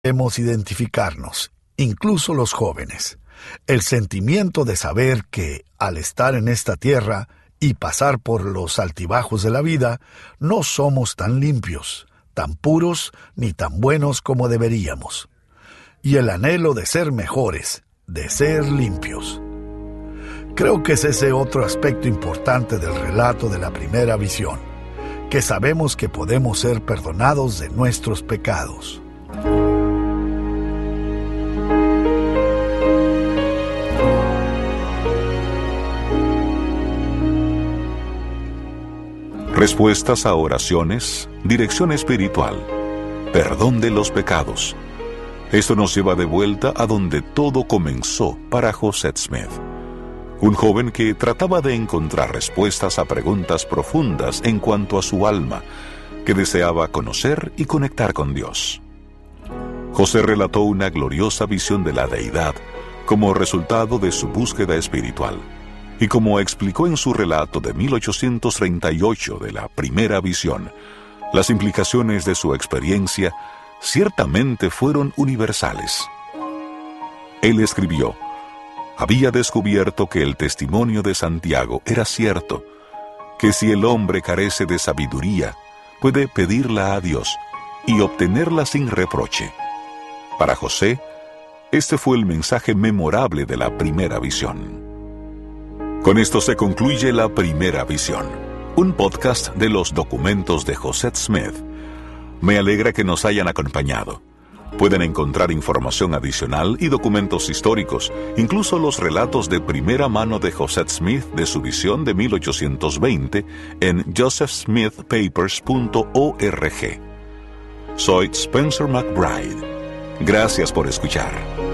Debemos identificarnos, incluso los jóvenes. El sentimiento de saber que, al estar en esta tierra y pasar por los altibajos de la vida, no somos tan limpios, tan puros ni tan buenos como deberíamos. Y el anhelo de ser mejores, de ser limpios. Creo que es ese otro aspecto importante del relato de la primera visión, que sabemos que podemos ser perdonados de nuestros pecados. Respuestas a oraciones, dirección espiritual, perdón de los pecados. Esto nos lleva de vuelta a donde todo comenzó para Josette Smith, un joven que trataba de encontrar respuestas a preguntas profundas en cuanto a su alma, que deseaba conocer y conectar con Dios. José relató una gloriosa visión de la deidad como resultado de su búsqueda espiritual. Y como explicó en su relato de 1838 de la primera visión, las implicaciones de su experiencia ciertamente fueron universales. Él escribió: había descubierto que el testimonio de Santiago era cierto, que si el hombre carece de sabiduría, puede pedirla a Dios y obtenerla sin reproche. Para José, este fue el mensaje memorable de la primera visión. Con esto se concluye La Primera Visión, un podcast de los documentos de Josette Smith. Me alegra que nos hayan acompañado. Pueden encontrar información adicional y documentos históricos, incluso los relatos de primera mano de Josette Smith de su visión de 1820 en josephsmithpapers.org. Soy Spencer McBride. Gracias por escuchar.